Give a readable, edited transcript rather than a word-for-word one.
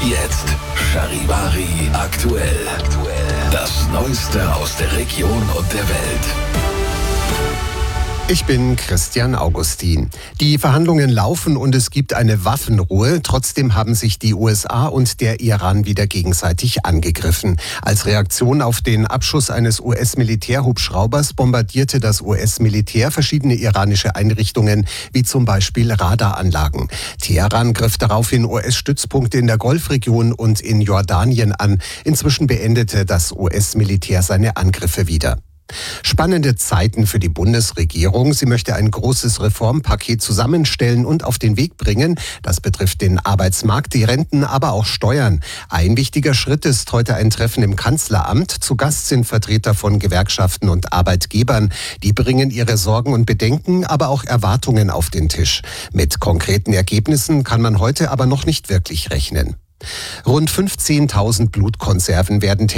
Jetzt Charivari aktuell. Das Neueste aus der Region und der Welt. Ich bin Christian Augustin. Die Verhandlungen laufen und es gibt eine Waffenruhe. Trotzdem haben sich die USA und der Iran wieder gegenseitig angegriffen. Als Reaktion auf den Abschuss eines US-Militärhubschraubers bombardierte das US-Militär verschiedene iranische Einrichtungen, wie zum Beispiel Radaranlagen. Teheran griff daraufhin US-Stützpunkte in der Golfregion und in Jordanien an. Inzwischen beendete das US-Militär seine Angriffe wieder. Spannende Zeiten für die Bundesregierung. Sie möchte ein großes Reformpaket zusammenstellen und auf den Weg bringen. Das betrifft den Arbeitsmarkt, die Renten, aber auch Steuern. Ein wichtiger Schritt ist heute ein Treffen im Kanzleramt. Zu Gast sind Vertreter von Gewerkschaften und Arbeitgebern. Die bringen ihre Sorgen und Bedenken, aber auch Erwartungen auf den Tisch. Mit konkreten Ergebnissen kann man heute aber noch nicht wirklich rechnen. Rund 15.000 Blutkonserven werden